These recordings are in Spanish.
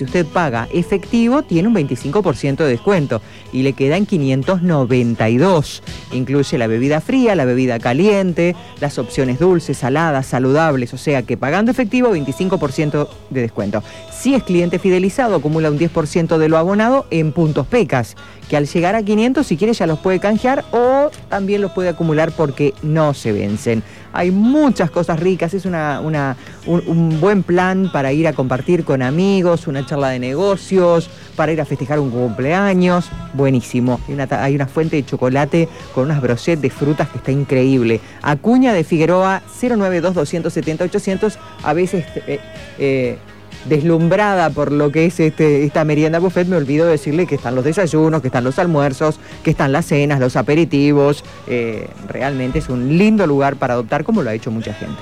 si usted paga efectivo, tiene un 25% de descuento y le queda en 592. Incluye la bebida fría, la bebida caliente, las opciones dulces, saladas, saludables, o sea que pagando efectivo, 25% de descuento. Si es cliente fidelizado, acumula un 10% de lo abonado en puntos PECAS, que al llegar a 500, si quiere, ya los puede canjear o también los puede acumular porque no se vencen. Hay muchas cosas ricas, es un buen plan para ir a compartir con amigos, una charla de negocios, para ir a festejar un cumpleaños, buenísimo. Hay una fuente de chocolate con unas brochettes de frutas que está increíble. Acuña de Figueroa, 092-270-800, a veces... deslumbrada por lo que es esta merienda buffet, me olvido de decirle que están los desayunos, que están los almuerzos, que están las cenas, los aperitivos. Realmente es un lindo lugar para adoptar, como lo ha hecho mucha gente.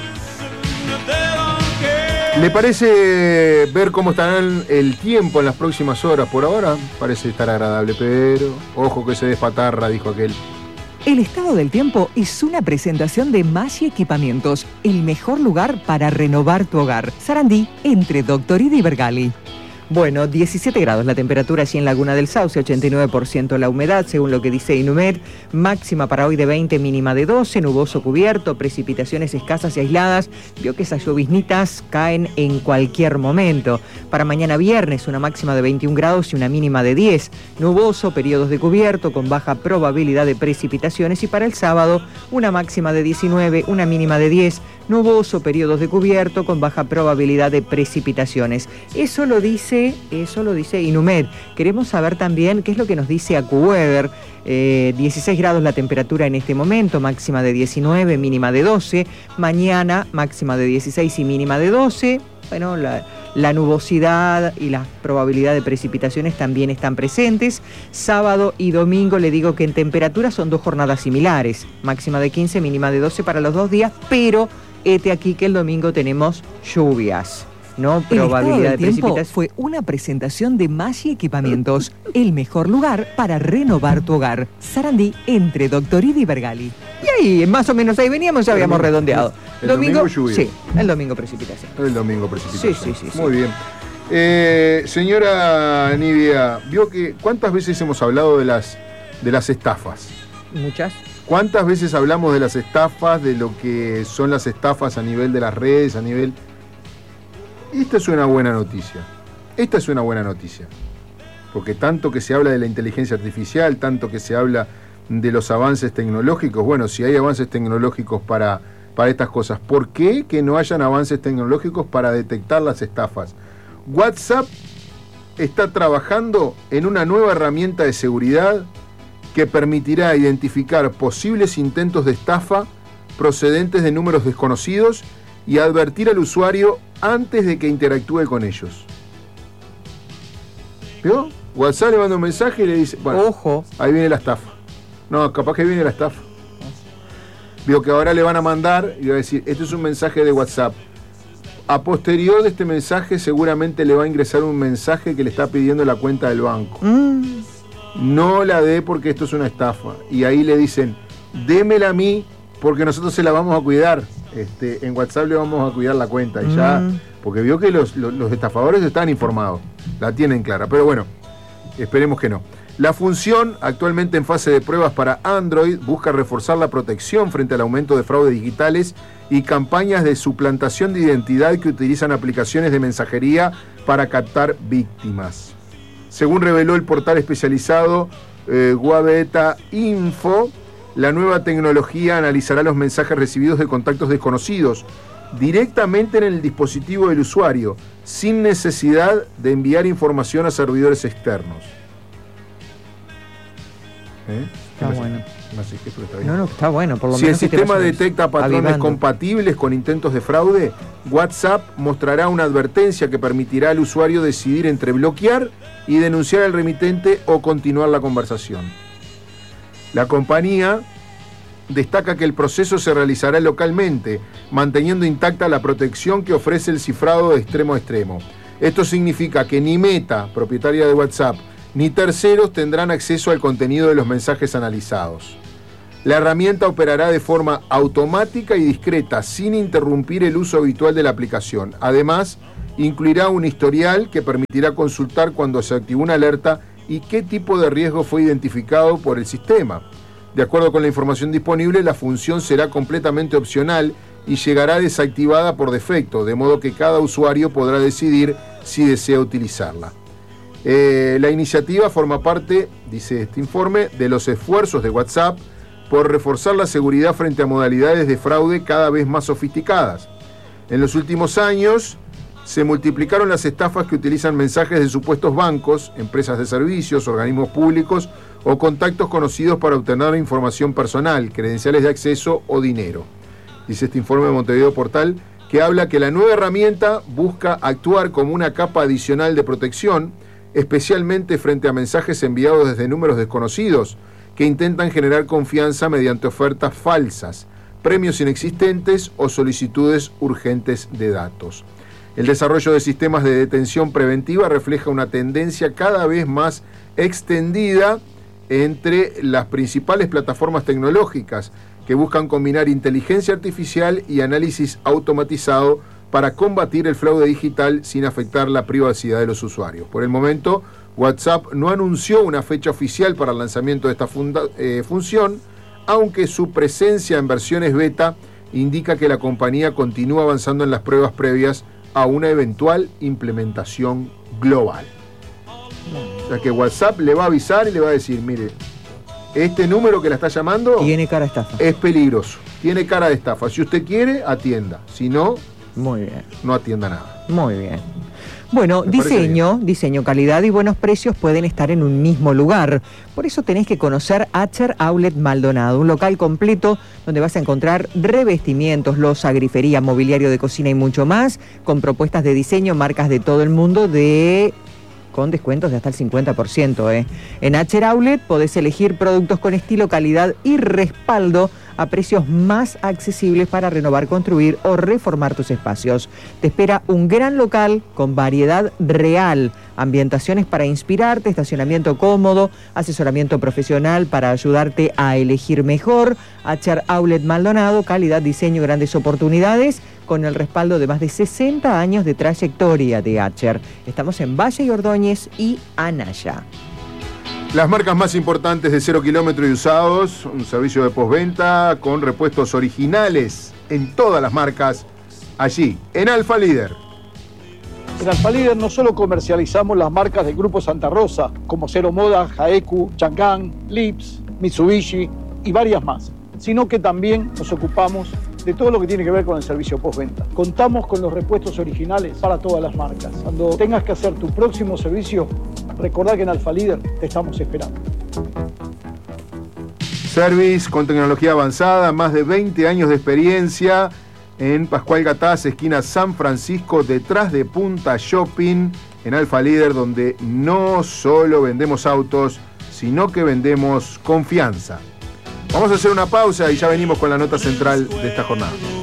¿Le parece ver cómo estará el tiempo en las próximas horas? Por ahora parece estar agradable, pero ojo que se despatarra, dijo aquel. El estado del tiempo es una presentación de Maggi Equipamientos, el mejor lugar para renovar tu hogar. Sarandí, entre Doctorida y Bergali. Bueno, 17 grados la temperatura allí en Laguna del Sauce, 89% la humedad, según lo que dice Inumet. Máxima para hoy de 20, mínima de 12, nuboso cubierto, precipitaciones escasas y aisladas. Vio que esas lloviznitas caen en cualquier momento. Para mañana viernes, una máxima de 21 grados y una mínima de 10. Nuboso, periodos de cubierto, con baja probabilidad de precipitaciones. Y para el sábado, una máxima de 19, una mínima de 10. Nuboso, periodos de cubierto, con baja probabilidad de precipitaciones. Eso lo dice Inumet. Queremos saber también qué es lo que nos dice AccuWeather. 16 grados la temperatura en este momento, máxima de 19, mínima de 12. Mañana, máxima de 16 y mínima de 12. Bueno, la nubosidad y la probabilidad de precipitaciones también están presentes. Sábado y domingo le digo que en temperatura son dos jornadas similares. Máxima de 15, mínima de 12 para los 2 días, pero hete aquí que el domingo tenemos lluvias. No probabilidad de precipitación. Fue una presentación de Maggi Equipamientos, el mejor lugar para renovar tu hogar. Sarandí, entre Doctorida y Bergali. Y ahí, más o menos ahí veníamos, ya habíamos redondeado. El domingo lluvia. Sí, el domingo precipitación. El domingo precipitación. Sí. Muy bien. Señora Nidia, vio que ¿cuántas veces hemos hablado de las estafas? Muchas. ¿Cuántas veces hablamos de las estafas, de lo que son las estafas a nivel de las redes, a nivel... Esta es una buena noticia. Porque tanto que se habla de la inteligencia artificial, tanto que se habla de los avances tecnológicos, bueno, si hay avances tecnológicos para estas cosas, ¿por qué que no hayan avances tecnológicos para detectar las estafas? WhatsApp está trabajando en una nueva herramienta de seguridad que permitirá identificar posibles intentos de estafa procedentes de números desconocidos y advertir al usuario antes de que interactúe con ellos. ¿Vio? WhatsApp le manda un mensaje y le dice, bueno, ojo, ahí viene la estafa. No, capaz que viene la estafa. Vio que ahora le van a mandar y va a decir, este es un mensaje de WhatsApp. A posterior de este mensaje seguramente le va a ingresar un mensaje que le está pidiendo la cuenta del banco. No la dé porque esto es una estafa. Y ahí le dicen, démela a mí porque nosotros se la vamos a cuidar. En WhatsApp le vamos a cuidar la cuenta. Y ya, porque vio que los estafadores están informados. La tienen clara. Pero bueno, esperemos que no. La función, actualmente en fase de pruebas para Android, busca reforzar la protección frente al aumento de fraudes digitales y campañas de suplantación de identidad que utilizan aplicaciones de mensajería para captar víctimas. Según reveló el portal especializado Guabeta Info, la nueva tecnología analizará los mensajes recibidos de contactos desconocidos directamente en el dispositivo del usuario, sin necesidad de enviar información a servidores externos. Está bueno. Está bien. No, está bueno. Por lo si menos el sistema detecta patrones compatibles con intentos de fraude, WhatsApp mostrará una advertencia que permitirá al usuario decidir entre bloquear y denunciar al remitente o continuar la conversación. La compañía destaca que el proceso se realizará localmente, manteniendo intacta la protección que ofrece el cifrado de extremo a extremo. Esto significa que ni Meta, propietaria de WhatsApp, ni terceros tendrán acceso al contenido de los mensajes analizados. La herramienta operará de forma automática y discreta, sin interrumpir el uso habitual de la aplicación. Además, incluirá un historial que permitirá consultar cuando se activó una alerta y qué tipo de riesgo fue identificado por el sistema. De acuerdo con la información disponible, la función será completamente opcional y llegará desactivada por defecto, de modo que cada usuario podrá decidir si desea utilizarla. La iniciativa forma parte, dice este informe, de los esfuerzos de WhatsApp por reforzar la seguridad frente a modalidades de fraude cada vez más sofisticadas. En los últimos años se multiplicaron las estafas que utilizan mensajes de supuestos bancos, empresas de servicios, organismos públicos o contactos conocidos para obtener información personal, credenciales de acceso o dinero. Dice este informe de Montevideo Portal, que habla que la nueva herramienta busca actuar como una capa adicional de protección, especialmente frente a mensajes enviados desde números desconocidos, que intentan generar confianza mediante ofertas falsas, premios inexistentes o solicitudes urgentes de datos. El desarrollo de sistemas de detención preventiva refleja una tendencia cada vez más extendida entre las principales plataformas tecnológicas que buscan combinar inteligencia artificial y análisis automatizado para combatir el fraude digital sin afectar la privacidad de los usuarios. Por el momento, WhatsApp no anunció una fecha oficial para el lanzamiento de esta función, aunque su presencia en versiones beta indica que la compañía continúa avanzando en las pruebas previas a una eventual implementación global. O sea que WhatsApp le va a avisar y le va a decir, mire, este número que la está llamando tiene cara de estafa. Es peligroso, tiene cara de estafa. Si usted quiere, atienda. Si no, muy bien, no atienda nada. Muy bien. Bueno, diseño, calidad y buenos precios pueden estar en un mismo lugar. Por eso tenés que conocer Acher Outlet Maldonado, un local completo donde vas a encontrar revestimientos, loza, grifería, mobiliario de cocina y mucho más, con propuestas de diseño, marcas de todo el mundo con descuentos de hasta el 50%. En Acher Outlet podés elegir productos con estilo, calidad y respaldo a precios más accesibles para renovar, construir o reformar tus espacios. Te espera un gran local con variedad real, ambientaciones para inspirarte, estacionamiento cómodo, asesoramiento profesional para ayudarte a elegir mejor. Acher Outlet Maldonado, calidad, diseño, grandes oportunidades, con el respaldo de más de 60 años de trayectoria de Acher. Estamos en Valle y Ordóñez y Anaya. Las marcas más importantes de 0 kilómetro y usados, un servicio de postventa con repuestos originales en todas las marcas, allí, en Alfa Líder. En Alfa Líder no solo comercializamos las marcas del Grupo Santa Rosa, como Cero Moda, Jaeku, Chang'an, Lips, Mitsubishi y varias más, sino que también nos ocupamos de todo lo que tiene que ver con el servicio postventa. Contamos con los repuestos originales para todas las marcas. Cuando tengas que hacer tu próximo servicio, recordá que en Alfa Líder te estamos esperando. Service con tecnología avanzada, más de 20 años de experiencia en Pascual Gataz, esquina San Francisco, detrás de Punta Shopping, en Alfa Líder, donde no solo vendemos autos, sino que vendemos confianza. Vamos a hacer una pausa y ya venimos con la nota central de esta jornada.